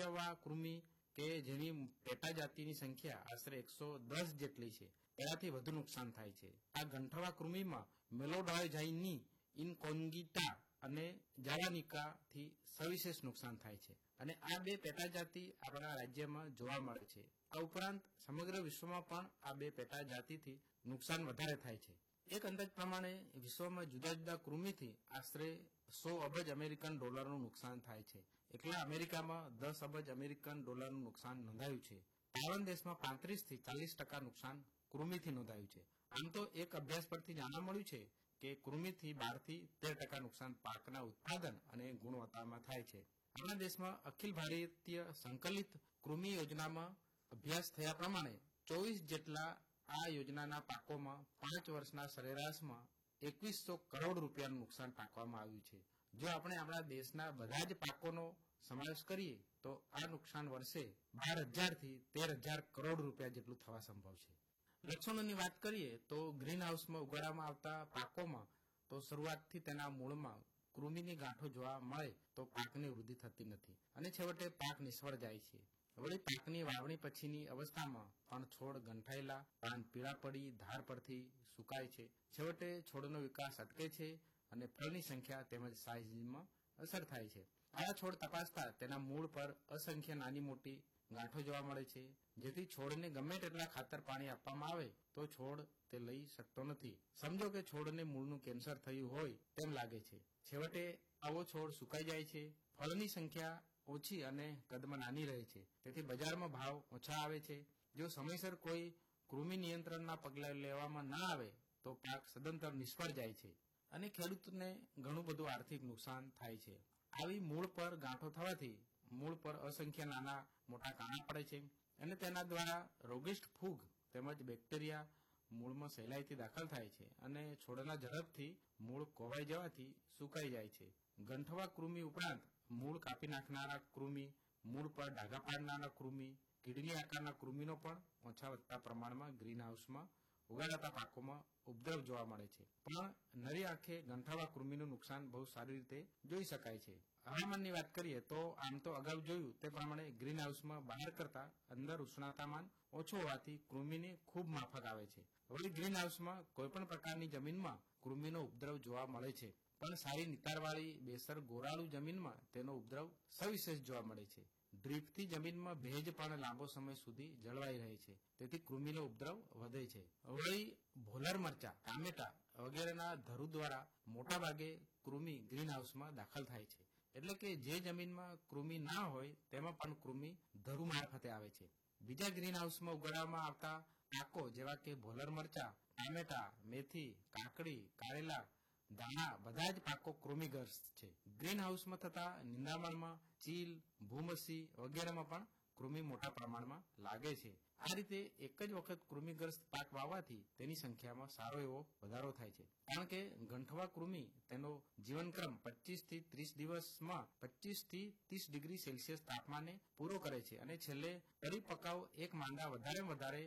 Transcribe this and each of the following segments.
ગંઠવા કૃમિ કે જેની પેટા જાતિની સંખ્યા આશરે 110 જેટલી છે તેનાથી વધુ નુકસાન થાય છે. આ ગંઠવા કૃમિમાં મેલોડાયઝાઇની ઇનકોન્ગિટા અને જાવાનિકાથી સવિશેષ નુકસાન થાય છે અને આ બે પેટા જાતિ આપણા રાજ્યમાં જોવા મળે છે. આ ઉપરાંત સમગ્ર વિશ્વમાં પણ આ બે પેટા જાતિથી નુકસાન વધારે થાય છે. એક અંદાજ પ્રમાણે વિશ્વમાં જુદા જુદા કૃમિથી આશરે 100 અબજ અમેરિકન ડોલરનું નુકસાન થાય છે. એકલા અમેરિકામાં 10 અબજ અમેરિકન ડોલરનું નુકસાન નોંધાયું છે. તાઇવાન દેશમાં 35 થી 40% નુકસાન કૃમિથી નોંધાયું છે. આમ તો એક અભ્યાસ પરથી જાણવા મળ્યું છે કે કૃમિથી 12 થી 13% નુકસાન પાકના ઉત્પાદન અને ગુણવત્તામાં થાય છે. આપણા દેશમાં અખિલ ભારતીય સંકલિત કૃમિ યોજનામાં અભ્યાસ થયા પ્રમાણે 24 જેટલા આ યોજનાના પાકોમાં 5 વર્ષના સરેરાશમાં 2100 કરોડ રૂપિયાનું નુકસાન ટાંકવામાં આવ્યું છે. જો આપણે આપણા દેશના બધા જ પાકોનો સમાવેશ કરીએ તો આ નુકસાન વર્ષે 12,000 થી 13,000 કરોડ રૂપિયા જેટલું થવા સંભવ છે. લક્ષણોની વાત કરીએ તો ગ્રીન હાઉસમાં ઉગાડવામાં આવતા પાકોમાં તો શરૂઆતથી તેના મૂળમાં કૃમિની ગાંઠો જોવા મળે તો પાકની વૃદ્ધિ થતી નથી અને છેવટે પાક નિષ્ફળ જાય છે. વળી પાકની વાવણી પછીની અવસ્થામાં પણ છોડ ગંઠાયેલા, પાન પીળા પડી ધાર પરથી સુકાય છે. છેવટે છોડનો વિકાસ અટકે છે અને ફળની સંખ્યા તેમજ સાઇઝમાં અસર થાય છે. આવા છોડ તપાસતા તેના મૂળ પર અસંખ્ય નાની મોટી ગાંઠો જોવા મળે છે, જેથી છોડને ગમે તેટલા ખાતર પાણી આપવામાં આવે તો છોડ તે લઈ શકતો નથી. સમજો કે છોડને મૂળનું કેન્સર થયું હોય તેમ લાગે છે. છેવટે આવો છોડ સુકાઈ જાય છે. ફળની સંખ્યા ઓછી અને કદમાં નાની રહે છે, તેથી બજારમાં ભાવ ઓછા આવે છે. જો સમયસર કોઈ કૃમિ નિયંત્રણના પગલાં લેવામાં ના આવે તો પાક સદંતર નિષ્ફળ જાય છે અને ખેડૂતને ઘણું બધું આર્થિક નુકસાન થાય છે. આવી મૂળ પર ગાંઠો થવાથી મૂળ પર અસંખ્ય નાના મોટા કાણા પડે છે અને તેના દ્વારા રોગિષ્ટ ફૂગ તેમજ બેક્ટેરિયા મૂળમાં સહેલાઈથી દાખલ થાય છે અને છોડના ઝડપથી મૂળ કોવાઈ જવાથી સુકાઈ જાય છે. ગંઠવા કૃમિ ઉપરાંત મૂળ કાપી નાખનારા કૃમિ, મૂળ પર ડાઘા પાડનારા કૃમિ, કીડની આકારના કૃમિનો પણ ઓછા વધતા પ્રમાણમાં ગ્રીન હાઉસમાં ઉગાડાતા પાકોમાં ઉપદ્રવ જોવા મળે છે. પણ નરી આંખે ગંઠાવા કૃમિનું નુકસાન બહુ સારી રીતે જોઈ શકાય છે. હવામાનની વાત કરીએ તો આમ તો અગાઉ જોયું તે પ્રમાણે ગ્રીન હાઉસમાં બહાર કરતા અંદર ઉષ્ણતામાન ઓછું હોવાથી કૃમિને ખૂબ માફક આવે છે. વળી ગ્રીન હાઉસમાં કોઈપણ પ્રકારની જમીનમાં કૃમિનો ઉપદ્રવ જોવા મળે છે, પણ સારી નિતારવાળી બેસર ગોરાળુ જમીનમાં તેનો ઉપદ્રવ સવિશેષ જોવા મળે છે. ડ્રીપથી જમીનમાં ભેજ પણ લાંબો સમય સુધી જળવાઈ રહે છે, તેથી કૃમિનો ઉપદ્રવ વધે છે. વળી ભોલર મરચા, ટામેટા વગેરેના ધરુ દ્વારા મોટાભાગે કૃમિ ગ્રીન હાઉસમાં દાખલ થાય છે. એટલે કે જે જમીનમાં કૃમિ ના હોય તેમાં પણ કૃમિ ધરુ મારફતે આવે છે. બીજા ગ્રીન હાઉસમાં ઉગાડવામાં આવતા પાકો જેવા કે ભોલર મરચા, ટામેટા, મેથી, કાકડી, કારેલા, દાણા બધા જ પાકો કૃમિગ્રસ્ત છે. ગ્રીન હાઉસમાં થતા નિંદામણમાં ચીલ, ભૂમસી વગેરેમાં પણ કૃમિ મોટા પ્રમાણમાં લાગે છે. આ રીતે એક જ વખત કૃમિગ્રસ્ત પાક વાવવાથી તેની સંખ્યામાં સારો એવો વધારો થાય છે, કારણ કે ગંઠવા કૃમિ તેનો જીવનક્રમ 25 થી 30 દિવસમાં 25 થી 30 ડિગ્રી સેલ્સિયસ તાપમાને પૂરો કરે છે અને છેલ્લે પરિપક્વ એક માંદા વધારેમાં વધારે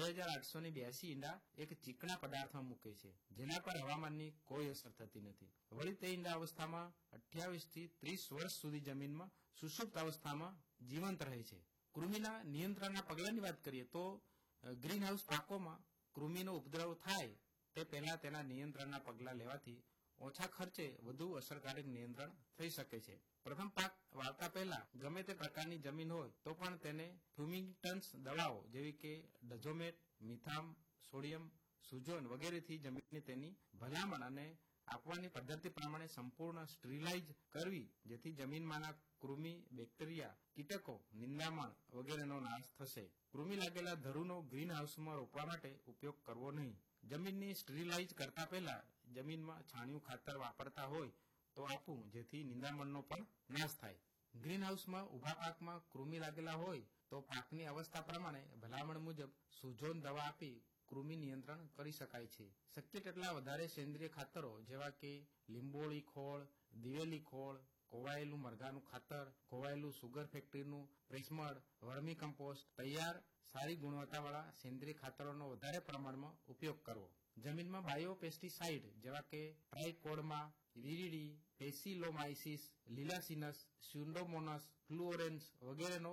2882 ઈંડા એક ચીકણા પદાર્થમાં મૂકે છે, જેના પર હવામાનની કોઈ અસર થતી નથી. વળી તે ઈંડા અવસ્થામાં 28 થી 30 વર્ષ સુધી જમીનમાં સુષુપ્ત અવસ્થામાં જીવંત રહે છે. કૃમિના નિયંત્રણના પગલાંની વાત કરીએ તો ગ્રીન હાઉસ પાકોમાં કૃમિનો ઉપદ્રવ થાય તે પહેલા તેના નિયંત્રણના પગલાં લેવાથી ઓછા ખર્ચે વધુ અસરકારક નિયંત્રણ થઈ શકે છે. પ્રથમ પાક વાવતા પહેલા ગમે તે પ્રકારની જમીન હોય તો પણ તેને ફ્યુમિગન્ટ્સ દવાઓ જેવી કે ડઝોમેટ, મિથામ, સોડિયમ, સુઝોન વગેરેથી જમીનને તેની ભલામણ અને આપવાની પદ્ધતિ પ્રમાણે સંપૂર્ણ સ્ટરીલાઇઝ કરવી, જેથી જમીનમાંના કૃમિ, બેક્ટેરિયા, કીટકો, નિંદામણ વગેરેનો નાશ થશે. કૃમિ લાગેલા ધરુનો ગ્રીન હાઉસમાં રોપવા માટે ઉપયોગ કરવો નહીં. જમીનને સ્ટરીલાઇઝ કરતા પહેલા જમીનમાં છાણિયું ખાતર વાપરતા હોય તો આપવું, જેથી નિંદામણનો પણ નાશ થાય. ગ્રીન હાઉસમાં ઉભા પાકમાં કૃમિ લાગેલા હોય તો પાકની અવસ્થા પ્રમાણે ભલામણ મુજબ સુઝોન દવા આપી કૃમિ નિયંત્રણ કરી શકાય છે. શક્ય તેટલા વધારે સેન્દ્રિય ખાતરો જેવા કે લીંબોળી ખોળ, દિવેલી ખોળ, કોવાયેલું મરઘાનું ખાતર, કોવાયેલું સુગર ફેક્ટરીનું પ્રેસમડ, વર્મી કમ્પોસ્ટ તૈયાર સારી ગુણવત્તાવાળા સેન્દ્રિય ખાતરોનો વધારે પ્રમાણમાં ઉપયોગ કરવો. જમીનમાં બાયોપેસ્ટિસાઇડ જેવા કે ટ્રાઇકોડર્મા વિરિડી, પેસિલોમાઇસિસ, લીલાસિનસ, સ્યુડોમોનાસ, ફ્લુઓરેન્સ વગેરેનો